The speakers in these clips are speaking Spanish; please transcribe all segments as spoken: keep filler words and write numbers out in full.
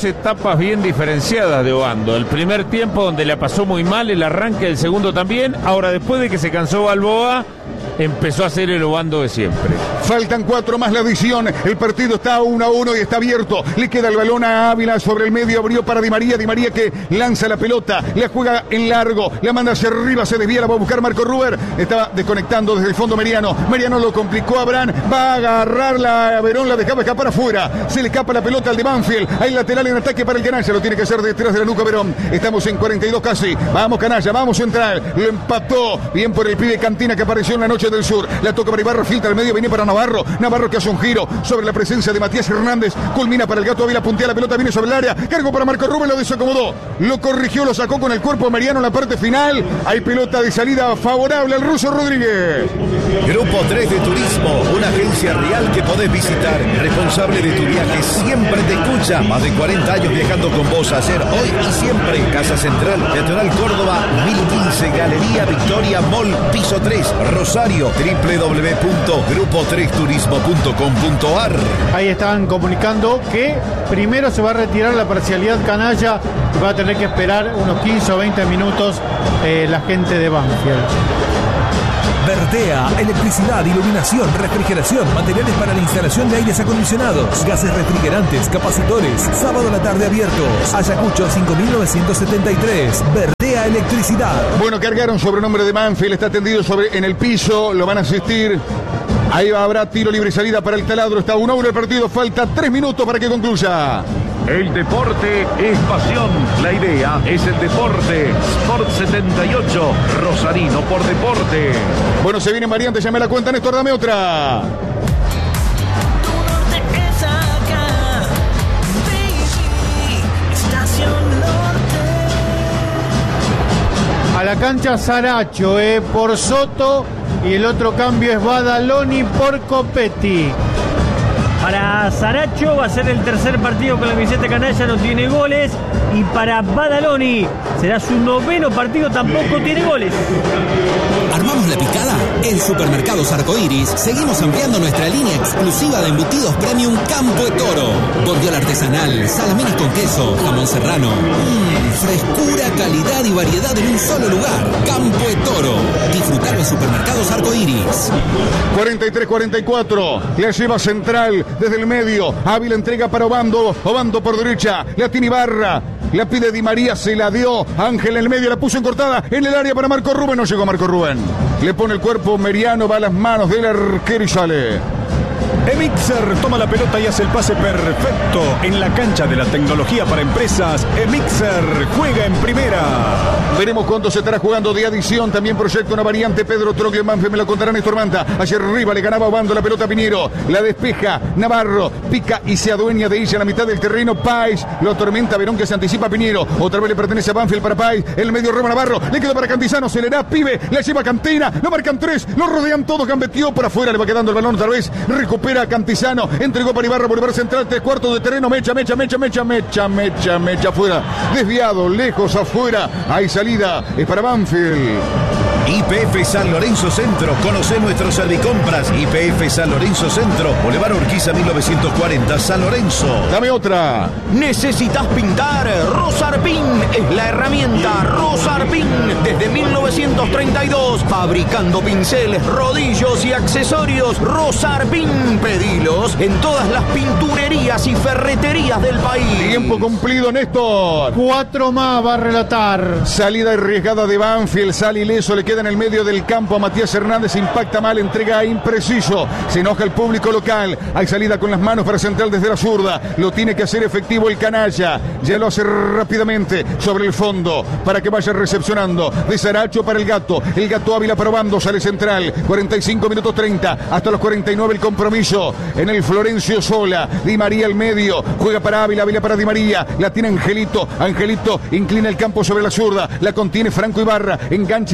dos etapas bien diferenciadas de Obando. El primer tiempo donde la pasó muy mal, el arranque del segundo también. Ahora, después de que se cansó Balboa, empezó a hacer el Obando de siempre. Faltan cuatro más la adición. El partido está uno a uno y está abierto. Le queda el balón a Ávila sobre el medio. Abrió para Di María. Di María que lanza la pelota. La juega en largo. La manda hacia arriba. Se desvía. La va a buscar Marco Ruber. Estaba desconectando desde el fondo Meriano. Meriano lo complicó a Abraham. Va a agarrar la Verón. La dejaba escapar afuera. Se le escapa la pelota al de Banfield. Hay lateral en ataque para el Canalla. Lo tiene que hacer detrás de la nuca Verón. Estamos en cuarenta y dos casi. Vamos Canalla. Vamos Central. Lo empató. Bien por el pibe Cantina que apareció en la noche del sur. La toca para Ibarra. Filtra al medio. Viene para Navarro. Navarro que hace un giro sobre la presencia de Matías Hernández. Culmina para el Gato Ávila. Puntea la pelota. Viene sobre el área. Cargo para Marco Rubén. Lo desacomodó. Lo corrigió. Lo sacó con el cuerpo Meriano en la parte final. Hay pelota de salida favorable al ruso Rodríguez. Grupo tres de Turismo. Una agencia real que podés visitar. Responsable de tu viaje. Siempre te escucha. Más de cuarenta años viajando con vos. Ayer, hoy y siempre. Casa Central. Peatonal Córdoba. mil quince. Galería Victoria Mall. Piso tres. Rosario. doble u doble u doble u punto grupo tres turismo punto com punto a r. Ahí están comunicando que primero se va a retirar la parcialidad Canalla y va a tener que esperar unos quince o veinte minutos eh, la gente de Banfield. Vertea, electricidad, iluminación, refrigeración, materiales para la instalación de aires acondicionados, gases refrigerantes, capacitores, sábado a la tarde abiertos. Ayacucho cinco mil novecientos setenta y tres. Vertea Electricidad. Bueno, cargaron sobre el nombre de Banfield, está tendido sobre en el piso, lo van a asistir. Ahí va, habrá tiro libre y salida para el Taladro. Está uno a uno el partido, falta tres minutos para que concluya. El deporte es pasión. La idea es el deporte. Sport setenta y ocho, Rosarino por deporte. Bueno, se vienen variantes, ya me la cuenta Néstor, dame otra. A la cancha Saracho, eh, por Soto, y el otro cambio es Badaloni por Copetti. Para Saracho va a ser el tercer partido con la camiseta canalla, no tiene goles. Y para Badaloni será su noveno partido, tampoco tiene goles. ¿Armamos la picada? En Supermercados Arcoiris seguimos ampliando nuestra línea exclusiva de embutidos premium Campo de Toro. Bondiola artesanal, salamines con queso, jamón serrano. Mmm, frescura, calidad y variedad en un solo lugar. Campo de Toro. Disfrutalo en Supermercados Arcoiris. cuarenta y tres cuarenta y cuatro. La lleva Central desde el medio. Ávila entrega para Obando. Obando por derecha. La tiene Ibarra. La pide Di María, se la dio. Ángel en el medio, la puso encortada en el área para Marco Rubén. No llegó Marco Rubén. Le pone el cuerpo Meriano, va a las manos del arquero y sale. Emixer toma la pelota y hace el pase perfecto en la cancha de la tecnología para empresas. Emixer juega en primera. Veremos cuánto se estará jugando de adición. También proyecta una variante. Pedro Troglio Manfe me la contará Néstor Manta. Hacia arriba le ganaba Obando la pelota a Piñero. La despeja Navarro. Pica y se adueña de ella a la mitad del terreno. Pais lo atormenta Verón que se anticipa a Piñero. Otra vez le pertenece a Banfield para Pais. En el medio Rema Navarro. Le queda para Cantizano. Se le da pibe. La lleva Cantina. Lo marcan tres. Lo rodean todos. Gambeteó por afuera. Le va quedando el balón otra vez. Recupera Cantizano, entregó para Ibarra, Bolívar Central, tres cuartos de terreno, mecha, mecha, mecha, mecha, mecha, mecha, mecha, afuera, desviado, lejos, afuera, hay salida, es para Banfield. Y P F San Lorenzo Centro. Conoce nuestros servicompras. Y P F San Lorenzo Centro. Boulevard Urquiza mil novecientos cuarenta, San Lorenzo. Dame otra. ¿Necesitas pintar? Rosarpin es la herramienta. Rosarpin desde mil novecientos treinta y dos. Fabricando pinceles, rodillos y accesorios. Rosarpin. Pedilos en todas las pinturerías y ferreterías del país. Tiempo cumplido, Néstor. Cuatro más va a relatar. Salida arriesgada de Banfield. Sale ileso, le queda en el medio del campo a Matías Hernández, impacta mal, entrega impreciso, se enoja el público local, hay salida con las manos para Central desde la zurda, lo tiene que hacer efectivo el Canalla, ya lo hace rápidamente sobre el fondo, para que vaya recepcionando, de Saracho para el Gato, el Gato Ávila probando, sale Central, cuarenta y cinco minutos treinta, hasta los cuarenta y nueve el compromiso, en el Florencio Sola, Di María al medio, juega para Ávila, Ávila para Di María, la tiene Angelito, Angelito inclina el campo sobre la zurda, la contiene Franco Ibarra, engancha y va otra vez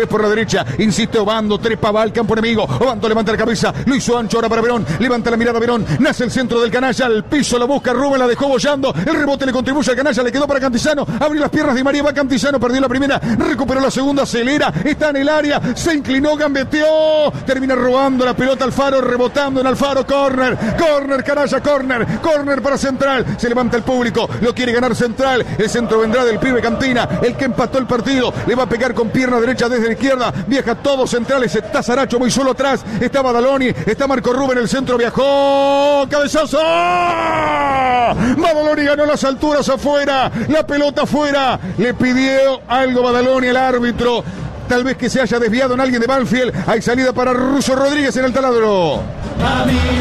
por la derecha. Insiste Obando, trepa, va al campo enemigo. Obando levanta la cabeza, lo hizo ancho ahora para Verón. Levanta la mirada Verón, nace el centro del canalla, al piso lo busca Rubén, la dejó bollando. El rebote le contribuye al canalla, le quedó para Cantizano. Abrió las piernas de María, va Cantizano, perdió la primera, recuperó la segunda, acelera, está en el área, se inclinó, gambeteó. Termina robando la pelota Alfaro, rebotando en Alfaro. Corner, corner, canalla, corner, corner para Central. Se levanta el público, lo quiere ganar Central. El centro vendrá del pibe Cantina, el que empató el partido. Le va a pegar con pierna derecha desde la izquierda. Viaja todos centrales, está Saracho muy solo atrás. Está Badaloni, está Marco Rubén, el centro viajó. ¡Cabezazo! Badaloni ganó las alturas afuera. La pelota afuera. Le pidió algo Badaloni al árbitro. Tal vez que se haya desviado en alguien de Banfield. Hay salida para Russo Rodríguez en el taladro.